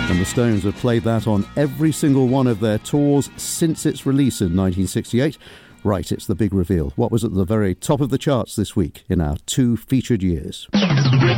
And the Stones have played that on every single one of their tours since its release in 1968. Right, it's the big reveal. What was at the very top of the charts this week in our 2 featured years?